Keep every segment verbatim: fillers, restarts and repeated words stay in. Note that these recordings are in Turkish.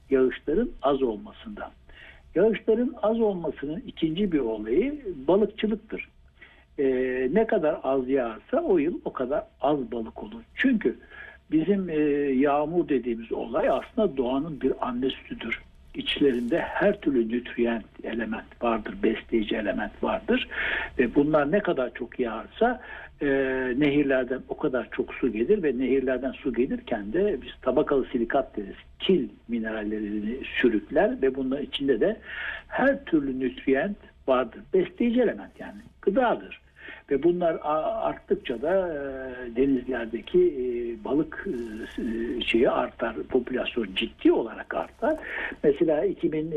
yağışların az olmasından. Yağışların az olmasının ikinci bir olayı balıkçılıktır. Ee, ne kadar az yağarsa o yıl o kadar az balık olur. Çünkü bizim e, yağmur dediğimiz olay aslında doğanın bir anne sütüdür. İçlerinde her türlü nütriyent element vardır, besleyici element vardır. Ve bunlar ne kadar çok yağarsa e, nehirlerden o kadar çok su gelir ve nehirlerden su gelirken de biz tabakalı silikat deriz. Kil minerallerini sürükler ve bunların içinde de her türlü nütriyent vardır. Besleyici element yani gıdadır. Ve bunlar arttıkça da e, denizlerdeki e, balık e, şeyi artar, popülasyon ciddi olarak artar. Mesela iki bin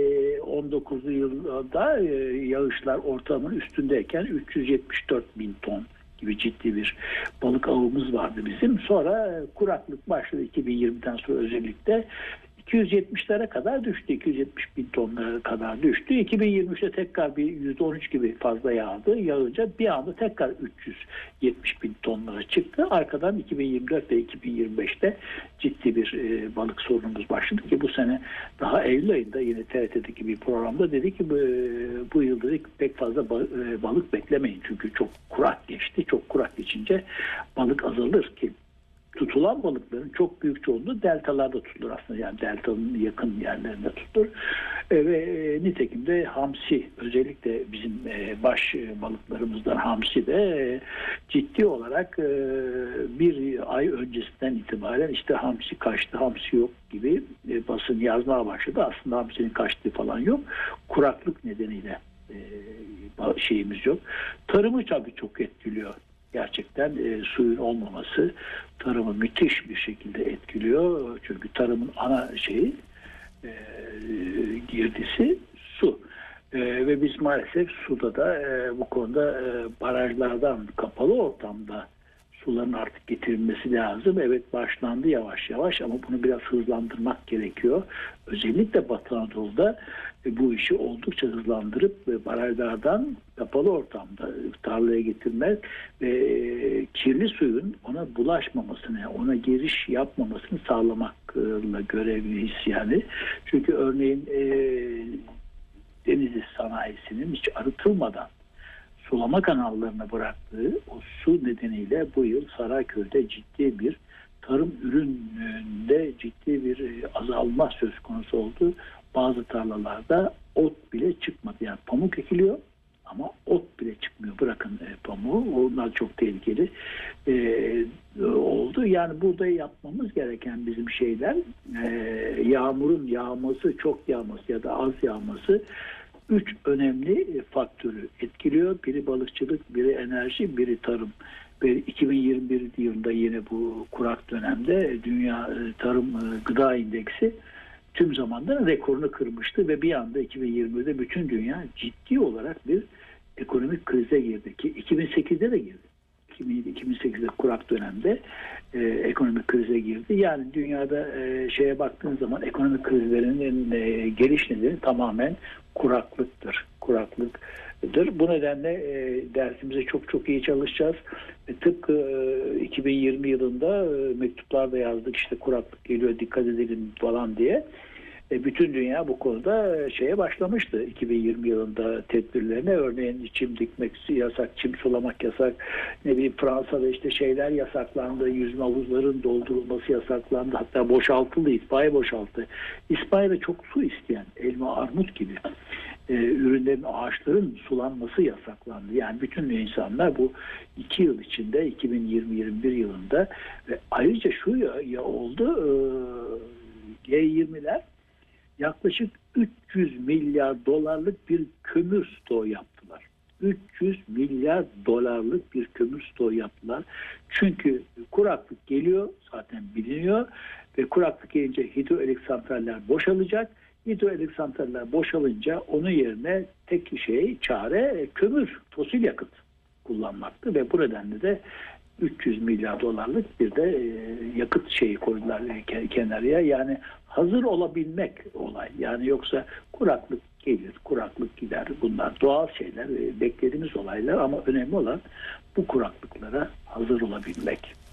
on dokuz yılda e, yağışlar ortalamanın üstündeyken üç yüz yetmiş dört bin ton gibi ciddi bir balık avımız vardı bizim. Sonra kuraklık başladı iki bin yirmiden sonra özellikle. iki yüz yetmişlere kadar düştü. iki yüz yetmiş bin tonlara kadar düştü. iki bin yirmi üçte tekrar bir yüzde on üç gibi fazla yağdı. Yağınca bir anda tekrar üç yüz yetmiş bin tonlara çıktı. Arkadan iki bin yirmi dört ve iki bin yirmi beşte ciddi bir e, balık sorunumuz başladı ki bu sene daha Eylül ayında yine T R T'deki bir programda dedi ki bu, bu yıl dedik pek fazla ba- balık beklemeyin. Çünkü çok kurak geçti. Çok kurak geçince balık azalır ki tutulan balıkların çok büyük çoğunluğu deltalarda tutulur aslında. Yani deltanın yakın yerlerinde tutulur. E, ve e, nitekim de hamsi özellikle bizim e, baş balıklarımızdan hamsi de e, ciddi olarak e, bir ay öncesinden itibaren işte hamsi kaçtı, hamsi yok gibi e, basın yazmaya başladı. Aslında hamsinin kaçtığı falan yok. Kuraklık nedeniyle e, şeyimiz yok. Tarımı tabii çok etkiliyor. Gerçekten e, suyun olmaması tarımı müthiş bir şekilde etkiliyor. Çünkü tarımın ana şeyi e, girdisi su. E, ve biz maalesef suda da e, bu konuda e, barajlardan kapalı ortamda suların artık getirilmesi lazım. Evet başlandı yavaş yavaş ama bunu biraz hızlandırmak gerekiyor. Özellikle Batı Anadolu'da e, bu işi oldukça hızlandırıp e, barajlardan kapalı ortamda tarlaya getirmek ve e, kirli suyun ona bulaşmamasını, ona giriş yapmamasını sağlamakla görevliyiz yani. Çünkü örneğin e, Denizli sanayisinin hiç arıtılmadan sulama kanallarına bıraktığı o su nedeniyle bu yıl Sarayköy'de ciddi bir tarım ürününde ciddi bir azalma söz konusu oldu. Bazı tarlalarda ot bile çıkmadı. Yani pamuk ekiliyor ama ot bile çıkmıyor. Bırakın e, pamuğu. Onlar çok tehlikeli e, oldu. Yani burada yapmamız gereken bizim şeyler e, yağmurun yağması, çok yağması ya da az yağması üç önemli faktörü etkiliyor. Biri balıkçılık, biri enerji, biri tarım. Ve iki bin yirmi bir yılında yine bu kurak dönemde Dünya Tarım Gıda İndeksi tüm zamanların rekorunu kırmıştı ve bir anda iki bin yirmi birde bütün dünya ciddi olarak bir ekonomik krize girdi ki iki bin sekizde de girdi. iki bin sekizde kurak dönemde e, ekonomik krize girdi. Yani dünyada e, şeye baktığın zaman ekonomik krizlerinin e, geliş nedeni tamamen kuraklıktır. Kuraklıktır. Bu nedenle e, dersimize çok çok iyi çalışacağız. E, tıpkı e, iki bin yirmi yılında e, mektuplarda yazdık işte kuraklık geliyor dikkat edelim falan diye. E, bütün dünya bu konuda şeye başlamıştı iki bin yirmi yılında tedbirlerine. Örneğin çim dikmek yasak, çim sulamak yasak. Ne bileyim Fransa'da işte şeyler yasaklandı. Yüzme havuzların doldurulması yasaklandı. Hatta boşaltıldı. İtfaiye boşalttı. İspanya'da çok su isteyen elma, armut gibi e, ürünlerin, ağaçların sulanması yasaklandı. Yani bütün insanlar bu iki yıl içinde iki bin yirmi yirmi bir yılında ve ayrıca şu ya, ya oldu e, G yirmiler yaklaşık üç yüz milyar dolarlık bir kömür stoğu yaptılar. üç yüz milyar dolarlık bir kömür stoğu yaptılar. Çünkü kuraklık geliyor, zaten biliniyor ve kuraklık gelince hidroelektrik santraller boşalacak. Hidroelektrik santraller boşalınca onun yerine tek şey, çare kömür, fosil yakıt kullanmaktı ve bu nedenle de üç yüz milyar dolarlık bir de yakıt şeyi koydular kenarıya. Yani hazır olabilmek olay. Yani yoksa kuraklık gelir, kuraklık gider. Bunlar doğal şeyler, beklediğimiz olaylar ama önemli olan bu kuraklıklara hazır olabilmek.